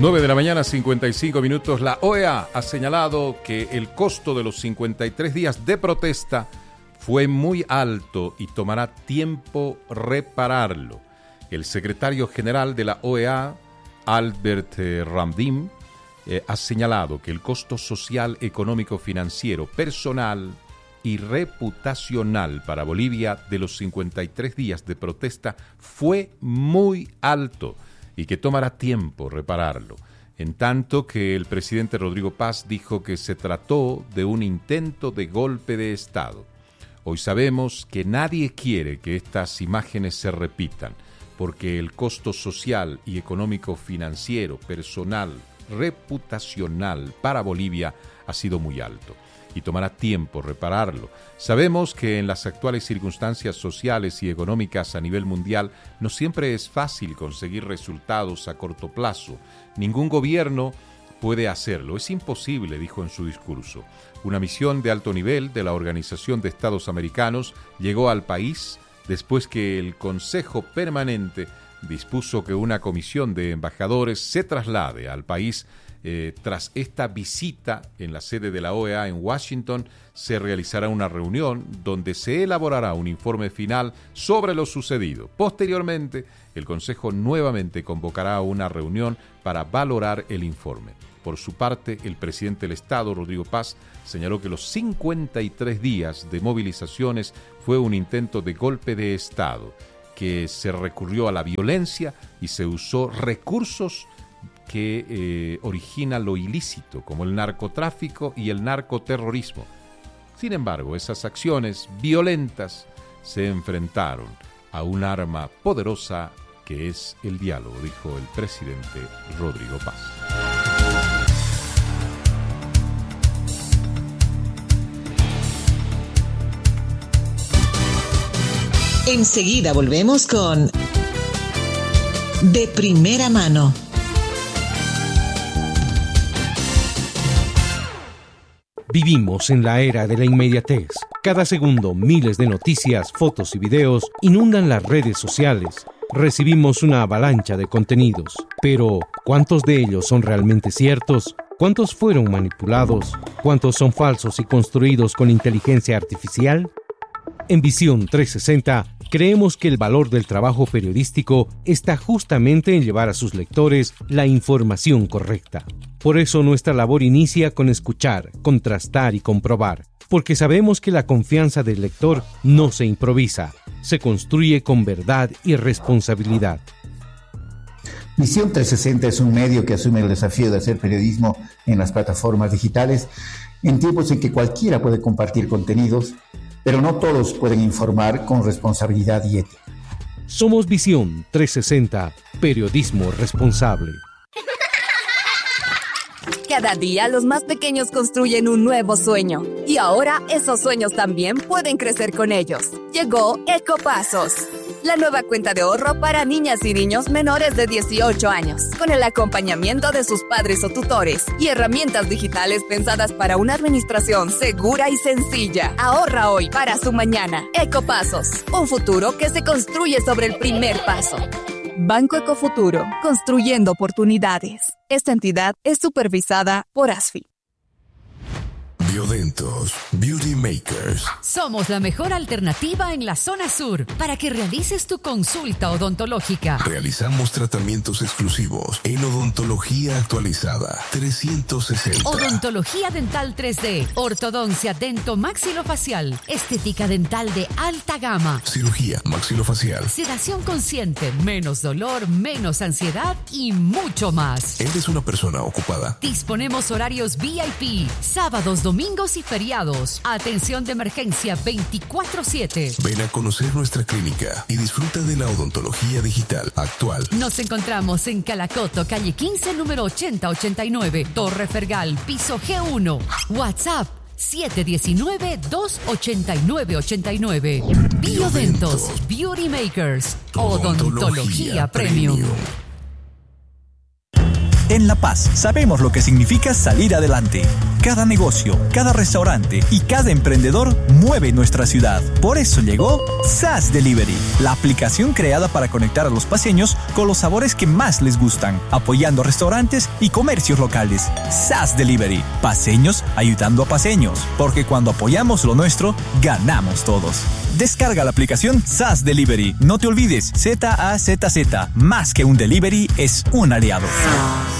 9 de la mañana, 55 minutos. La OEA ha señalado que el costo de los 53 días de protesta fue muy alto y tomará tiempo repararlo. El secretario general de la OEA, Albert Ramdin, ha señalado que el costo social, económico, financiero, personal y reputacional para Bolivia de los 53 días de protesta fue muy alto y que tomará tiempo repararlo. En tanto que el presidente Rodrigo Paz dijo que se trató de un intento de golpe de Estado. Hoy sabemos que nadie quiere que estas imágenes se repitan, porque el costo social y económico financiero, personal, reputacional para Bolivia ha sido muy alto y tomará tiempo repararlo. Sabemos que en las actuales circunstancias sociales y económicas a nivel mundial no siempre es fácil conseguir resultados a corto plazo. Ningún gobierno puede hacerlo, es imposible, dijo en su discurso. Una misión de alto nivel de la Organización de Estados Americanos llegó al país después que el Consejo Permanente dispuso que una comisión de embajadores se traslade al país. Tras esta visita en la sede de la OEA en Washington, se realizará una reunión donde se elaborará un informe final sobre lo sucedido. Posteriormente, el Consejo nuevamente convocará una reunión para valorar el informe. Por su parte, el presidente del Estado, Rodrigo Paz, señaló que los 53 días de movilizaciones fue un intento de golpe de Estado, que se recurrió a la violencia y se usó recursos que origina lo ilícito, como el narcotráfico y el narcoterrorismo. Sin embargo, esas acciones violentas se enfrentaron a un arma poderosa que es el diálogo, dijo el presidente Rodrigo Paz. Enseguida volvemos con De Primera Mano. Vivimos en la era de la inmediatez. Cada segundo, miles de noticias, fotos y videos inundan las redes sociales. Recibimos una avalancha de contenidos. Pero, ¿cuántos de ellos son realmente ciertos? ¿Cuántos fueron manipulados? ¿Cuántos son falsos y construidos con inteligencia artificial? En Visión 360, creemos que el valor del trabajo periodístico está justamente en llevar a sus lectores la información correcta. Por eso nuestra labor inicia con escuchar, contrastar y comprobar, porque sabemos que la confianza del lector no se improvisa, se construye con verdad y responsabilidad. Visión 360 es un medio que asume el desafío de hacer periodismo en las plataformas digitales, en tiempos en que cualquiera puede compartir contenidos, pero no todos pueden informar con responsabilidad y ética. Somos Visión 360, periodismo responsable. Cada día los más pequeños construyen un nuevo sueño. Y ahora esos sueños también pueden crecer con ellos. Llegó Ecopasos, la nueva cuenta de ahorro para niñas y niños menores de 18 años, con el acompañamiento de sus padres o tutores y herramientas digitales pensadas para una administración segura y sencilla. Ahorra hoy para su mañana. Ecopasos, un futuro que se construye sobre el primer paso. Banco Ecofuturo, construyendo oportunidades. Esta entidad es supervisada por ASFI. Biodentos, Beauty Makers. Somos la mejor alternativa en la zona sur para que realices tu consulta odontológica. Realizamos tratamientos exclusivos en odontología actualizada 360. Odontología dental 3D, ortodoncia dento-maxilofacial, estética dental de alta gama, cirugía maxilofacial, sedación consciente, menos dolor, menos ansiedad y mucho más. ¿Eres una persona ocupada? Disponemos horarios VIP, sábados, domingos y feriados. Atención de emergencia 24/7. Ven a conocer nuestra clínica y disfruta de la odontología digital actual. Nos encontramos en Calacoto, calle 15, número 8089, Torre Fergal, piso G1. WhatsApp 719-289-89. Biodentos, Beauty Makers, odontología premium. En La Paz sabemos lo que significa salir adelante. Cada negocio, cada restaurante y cada emprendedor mueve nuestra ciudad. Por eso llegó SAS Delivery, la aplicación creada para conectar a los paceños con los sabores que más les gustan, apoyando restaurantes y comercios locales. SAS Delivery, paceños ayudando a paceños, porque cuando apoyamos lo nuestro, ganamos todos. Descarga la aplicación SAS Delivery. No te olvides, ZAZZ, más que un delivery, es un aliado.